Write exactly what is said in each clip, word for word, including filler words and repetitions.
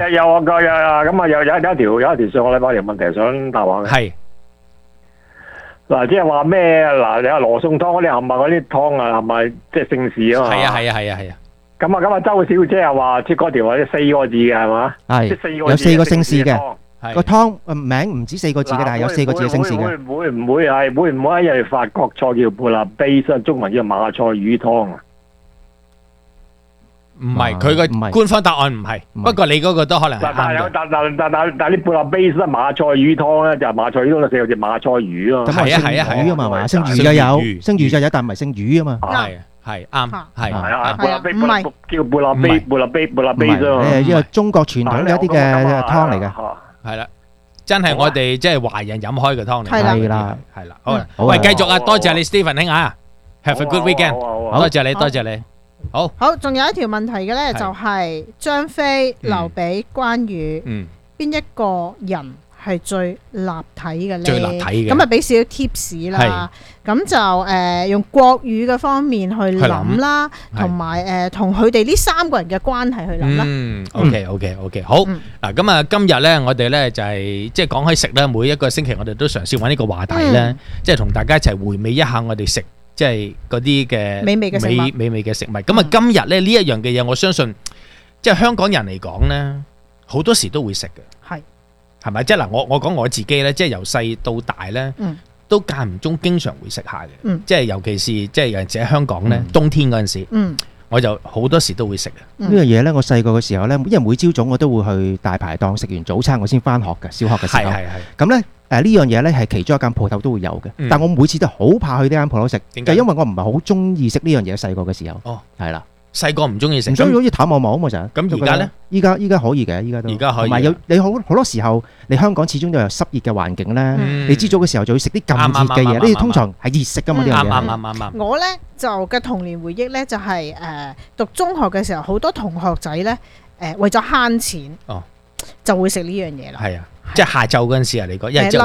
有啊，有有啊，咁啊有有有一條有一條上個禮拜條問題想答話嘅。 係嗱，即係話咩？嗱，你話羅宋湯嗰啲係咪嗰啲湯啊？係咪即係姓氏啊嘛？ 係啊係啊係啊係啊。 咁啊咁啊，周小姐又話即係嗰條係四個字嘅係嘛？ 係即係四個有四個姓氏嘅係個湯誒名唔止四個字嘅，但係有四個字嘅姓氏嘅。 會唔會唔會係會唔會一日法國菜叫布拉貝斯，中文叫馬賽魚湯啊？ 唔係，佢個官方答案唔係，不過你嗰個都可能係但但有啱嘅。 但但但但但啲布拉貝斯馬賽魚湯咧，就係馬賽魚湯四個字馬賽魚啊。 咁係姓魚啊嘛嘛，姓魚就有，姓魚就有，但唔係姓魚啊嘛。 係係啱係係啊，布啱。 拉貝布拉叫布拉貝布拉貝布拉唔貝啫嘛。 係，誒呢個中國傳統嘅一啲嘅湯嚟嘅。 係啦，真係我哋即係華人飲開嘅湯嚟。 係啦係啦係啦，好啦，喂，繼續啊，多謝你 Stephen 兄啊，Have a good weekend，多謝你，多謝你。好， 好，仲有一條問題嘅咧，就係張飛、劉備、關羽， 嗯， 邊一個人係最立體嘅咧？ 最立體嘅， 咁啊，俾少少 tips 啦。咁就誒用國語嘅方面去諗啦，同埋誒同佢哋呢三個人嘅關係去諗啦。 嗯，OK OK OK，好嗱，咁啊，今日咧我哋咧就係即係講開食咧，每一個星期我哋都嘗試揾呢個話題咧，即係同大家一齊回味一下我哋食。即係嗰啲嘅美味嘅食物， 美美味嘅食物。咁啊，今日咧呢一樣嘅嘢，我相信即係香港人嚟講咧，好多時都會食嘅。 係係咪？即係嗱，我我講我自己咧，即係由細到大咧， 嗯、 都間唔中經常會食下嘅。 嗯、 即係尤其是即係有陣時喺香港咧，嗯、冬天嗰陣時， 嗯、 我就好多時都會食嘅。 嗯、呢樣嘢咧，我細個嘅時候咧，因為每朝早我都會去大排檔食完早餐，我先翻學嘅。小學嘅時候， 係係係。 咁咧。誒呢樣嘢咧係其中一間鋪頭都會有嘅， 嗯、 但我每次都好怕去呢間鋪頭食，就因為我唔係好中意食呢樣嘢。細個嘅時候， 哦， 係啦， 細個唔中意食， 唔中意好似淡望望啊嘛成日。 咁而家咧？ 依家依家可以嘅，依家都。 而家可以。 同埋有你好好多時候，你香港始終都有濕熱嘅環境咧， 嗯、 你朝早嘅時候就要食啲咁熱嘅嘢，呢啲通常係熱食㗎嘛呢樣嘢。 啱啱啱啱。 我咧就嘅童年回憶咧就係誒讀中學嘅時候，好多同學仔咧誒為咗慳錢， 哦， 就會食呢樣嘢啦。 係啊。即係下晝嗰陣時啊，你講一日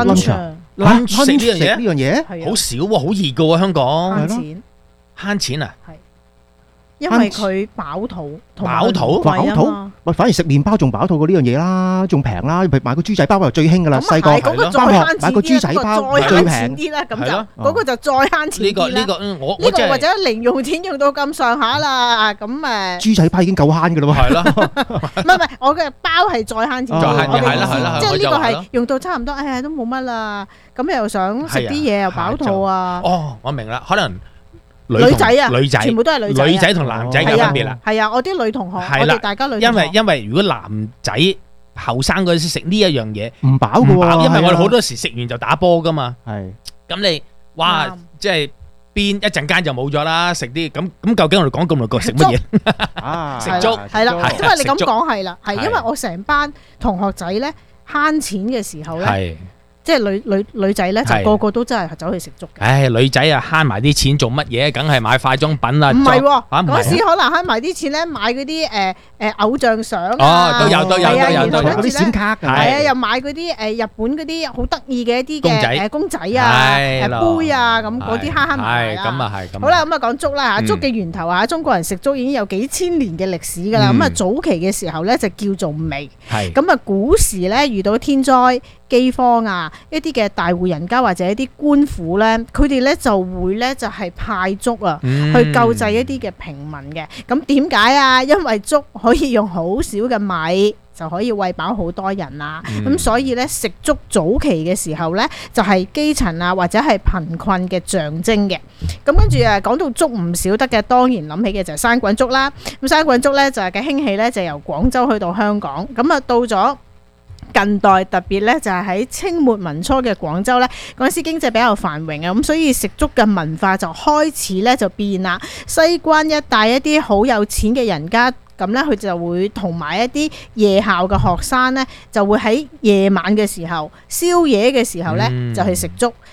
lunch 食呢樣嘢， 呢樣嘢好少喎，好熱噶喎，香港慳錢慳錢啊， 係因為佢飽肚， 飽肚飽肚，喂，反而食麵包仲飽肚過呢樣嘢啦，仲平啦，買個豬仔包就最興噶啦，細個翻學買個豬仔包最平啲啦，咁就嗰個就再慳錢啲啦。呢個呢個我呢個或者零用錢用到咁上下啦，咁誒豬仔包已經夠慳噶啦喎， 係咯， 唔係唔係，我嘅包係再慳錢， 再慳嘅係啦係啦， 即係呢個係用到差唔多，哎呀都冇乜啦，咁又想食啲嘢又飽肚啊。 哦，我明啦，可能。 女仔啊， 女仔全部都係女仔， 女仔同男仔嘅分別啦。 係啊，我啲女同學，我哋大家女同學。 因為因為如果男仔後生嗰陣時食呢一樣嘢唔飽嘅喎， 因為我哋好多時食完就打波噶嘛。 係。 咁你哇，即係邊一陣間就冇咗啦，食啲咁咁究竟我哋講咁耐個食乜嘢？ 啊， 食粥係啦，因為你咁講係啦，係因為我成班同學仔咧慳錢嘅時候咧。即係女女女仔咧，就個個都真係走去食粥嘅。 唉，女仔啊，慳埋啲錢做乜嘢？梗係買化妝品啦。 唔係喎，嗰時可能慳埋啲錢咧，買嗰啲誒誒偶像相啊。 哦，都有都有都有都有。 嗰啲閃卡㗎。 係啊，又買嗰啲誒日本嗰啲好得意嘅一啲嘅誒公仔啊、誒杯啊，咁嗰啲慳慳埋啦。 咁啊係咁。 好啦，咁啊講粥啦嚇，粥嘅源頭啊，中國人食粥已經有幾千年嘅歷史㗎啦。咁啊早期嘅時候咧就叫做糜。係。咁啊古時咧遇到天災饑荒啊，一啲嘅大戶人家或者一啲官府咧，佢哋咧就會咧就係派粥啊，嗯、去救濟一啲嘅平民嘅。咁點解啊？因為粥可以用好少嘅米就可以餵飽好多人啊。咁、嗯、所以咧食粥早期嘅時候咧，就係、是、基層啊或者係貧困嘅象徵嘅。咁跟住啊講到粥唔少得嘅，當然諗起嘅就係生滾粥啦。咁生滾粥咧就係嘅興起咧就由廣州去到香港，咁啊到咗近代特別咧就係喺清末民初嘅廣州咧，嗰陣時經濟比較繁榮啊，咁所以食粥嘅文化就開始咧就變啦。西關一帶一啲好有錢嘅人家，咁咧佢就會同埋一啲夜校嘅學生咧，就會喺夜晚嘅時候、宵夜嘅時候咧就去食粥。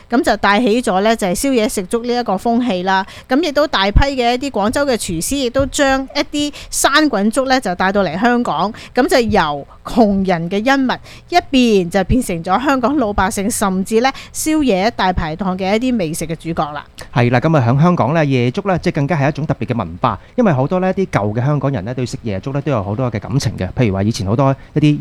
咁就帶起咗咧就係宵夜食粥呢一個風氣啦。咁亦都大批嘅一啲廣州嘅廚師亦都將一啲生滾粥咧就帶到嚟香港，咁就由窮人嘅恩物一變就變成咗香港老百姓甚至咧宵夜大排檔嘅一啲美食嘅主角啦。 係啦，咁啊喺香港咧夜粥咧即係更加係一種特別嘅文化，因為好多呢啲舊嘅香港人咧對食夜粥咧都有好多嘅感情嘅，譬如話以前好多一啲